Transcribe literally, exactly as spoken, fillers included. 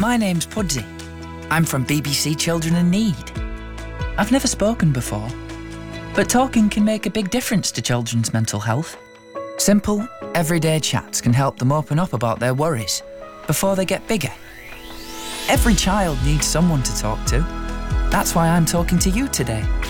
My name's Pudsey. I'm from B B C Children in Need. I've never spoken before, but talking can make a big difference to children's mental health. Simple, everyday chats can help them open up about their worries before they get bigger. Every child needs someone to talk to. That's why I'm talking to you today.